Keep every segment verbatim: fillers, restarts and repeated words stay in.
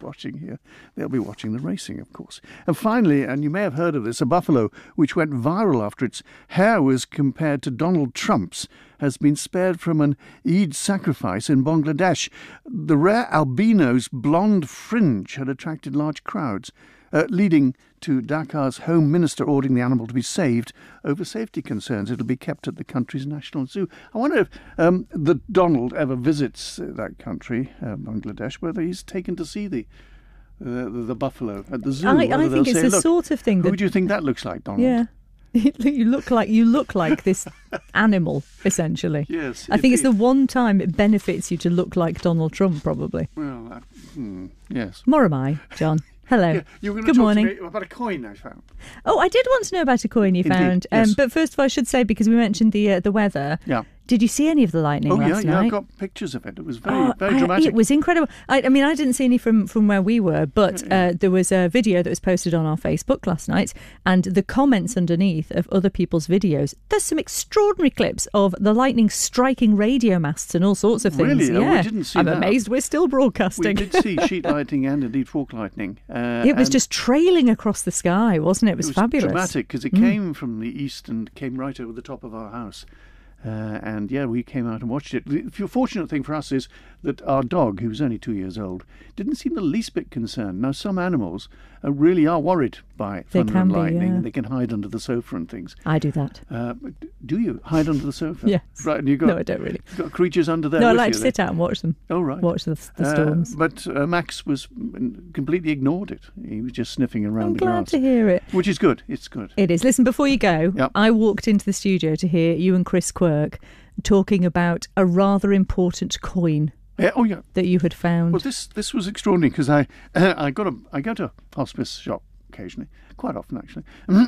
watching here. They'll be watching the racing, of course. And finally, and you may have heard of this, a buffalo which went viral after its hair was compared to Donald Trump's has been spared from an Eid sacrifice in Bangladesh. The rare albino's blonde fringe had attracted large crowds, uh, leading to Dakar's Home Minister ordering the animal to be saved over safety concerns. It'll be kept at the country's national zoo. I wonder if um, the Donald ever visits uh, that country, uh, Bangladesh, whether he's taken to see the uh, the, the buffalo at the zoo. I, I think it's say, the sort of thing that... Who do you think that looks like, Donald? Yeah. You look like you look like this animal, essentially. Yes. I think it's the one time it benefits you to look like Donald Trump, probably. Well, uh, hmm, yes. More am I, John. Hello. Yeah, you were going to Good talk morning. to me about a coin I found. Oh, I did want to know about a coin you Indeed, found. yes. Um, but first of all, I should say, because we mentioned the uh, the weather. Yeah. Did you see any of the lightning Oh, yeah, last yeah, night? I got pictures of it. It was very, Oh, very I- dramatic. it was incredible. I, I mean, I didn't see any from, from where we were, but uh, there was a video that was posted on our Facebook last night, and the comments underneath of other people's videos, there's some extraordinary clips of the lightning striking radio masts and all sorts of things. Really? Oh, we Yeah. didn't see I'm that. amazed we're still broadcasting. We did see sheet lightning and indeed fork lightning. Uh, It was and just trailing across the sky, wasn't it? It was, it was fabulous. dramatic because it Mm. came from the east and came right over the top of our house. Uh, and yeah, we came out and watched it. The fortunate thing for us is that our dog, who was only two years old, didn't seem the least bit concerned. Now, some animals uh, really are worried by They thunder can and be, lightning, yeah. and they can hide under the sofa and things. I do that. Uh, but do you hide under the sofa? Yes. Right, and you got No, I don't really. you've got creatures under there. No, I with like you to then? sit out and watch them. Oh, right. Watch the, the Uh, storms. but uh, Max was completely ignored it. He was just sniffing around I'm the glad grass. to hear it. Which is good. It's good. It is. Listen, before you go, Yep. I walked into the studio to hear you and Chris Quirk talking about a rather important coin Yeah, oh, yeah. that you had found. Well, this this was extraordinary because I uh, I got a I go to a hospice shop occasionally, quite often actually,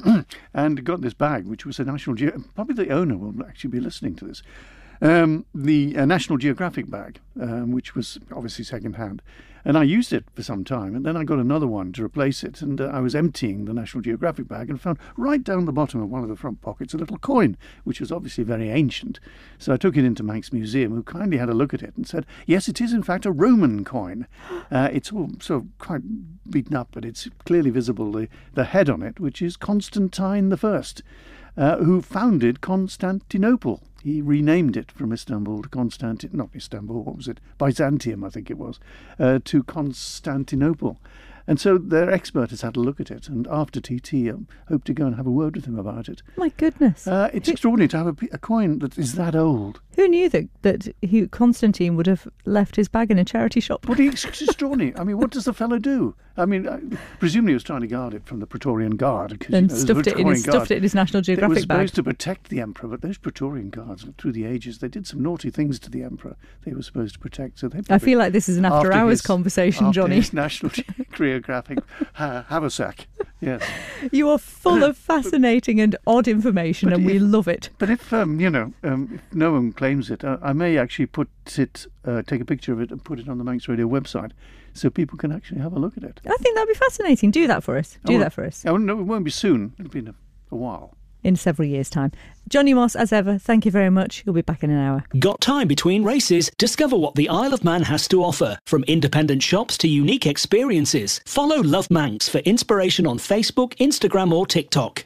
and got this bag which was a National Geo. Probably the owner will actually be listening to this. Um, the uh, National Geographic bag, um, which was obviously second hand, and I used it for some time, and then I got another one to replace it, and uh, I was emptying the National Geographic bag and found right down the bottom of one of the front pockets a little coin, which was obviously very ancient. So I took it into Manx Museum, who kindly had a look at it and said, yes, it is in fact a Roman coin. Uh, it's all sort of quite beaten up, but it's clearly visible, the, the head on it, which is Constantine the First, uh, who founded Constantinople. He renamed it from Istanbul to Constantin, not Istanbul, what was it? Byzantium, I think it was, uh, to Constantinople. And so their expert has had a look at it, and after T T, I um, hope to go and have a word with him about it. My goodness. Uh, it's Who- extraordinary to have a, p- a coin that is that old. Who knew that, that he, Constantine would have left his bag in a charity shop? But it's extraordinary. I mean, what does the fellow do? I mean, I, presumably he was trying to guard it from the Praetorian Guard. 'cause, And you know, there's a stuffed it, in Praetorian his, stuffed Guard. it in his National They were Geographic bag. supposed to protect the emperor, but those Praetorian Guards, through the ages, they did some naughty things to the emperor. They were supposed to protect. So they I feel like this is an after after-hours his- conversation, after Johnny. his National Geographic ha- haversack. Yes. You are full of fascinating and odd information, But and we if- love it. But if um, you know, um, if no one claims it, I, I may actually put it, uh, take a picture of it, and put it on the Manx Radio website, so people can actually have a look at it. I think that'd be fascinating. Do that for us. Do Oh, that for us. Oh, no, it won't be soon. It'll be in a, a while. In several years' time. Johnny Moss, as ever, thank you very much. You'll be back in an hour. Got time between races? Discover what the Isle of Man has to offer. From independent shops to unique experiences. Follow Love Manx for inspiration on Facebook, Instagram or TikTok.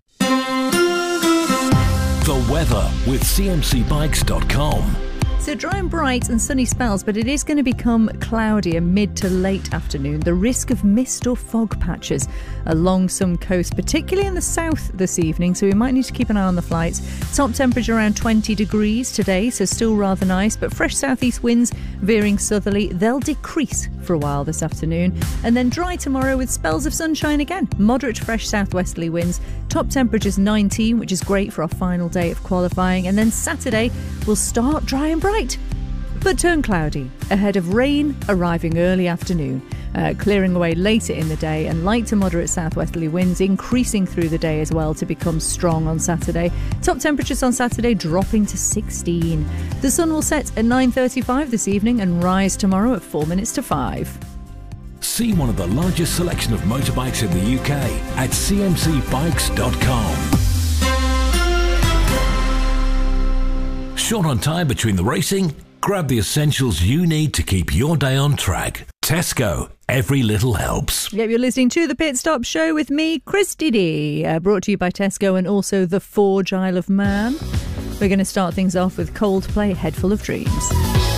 The weather with C M C bikes dot com. So dry and bright and sunny spells, but it is going to become cloudier mid to late afternoon. The risk of mist or fog patches along some coast, particularly in the south this evening, so we might need to keep an eye on the flights. Top temperature around twenty degrees today, so still rather nice, but fresh southeast winds veering southerly. They'll decrease for a while this afternoon, and then dry tomorrow with spells of sunshine again. Moderate fresh southwesterly winds. Top temperatures nineteen, which is great for our final day of qualifying, and then Saturday will start dry and bright, but turn cloudy ahead of rain arriving early afternoon, uh, clearing away later in the day, and light to moderate southwesterly winds increasing through the day as well to become strong on Saturday. Top temperatures on Saturday dropping to sixteen. The sun will set at nine thirty-five this evening and rise tomorrow at four minutes to five. See one of the largest selection of motorbikes in the U K at C M C bikes dot com. Short on time between the racing? Grab the essentials you need to keep your day on track. Tesco. Every little helps. Yep, you're listening to The Pit Stop Show with me, Christy D, uh, brought to you by Tesco and also The Forge Isle of Man. We're going to start things off with Coldplay, Head Full of Dreams.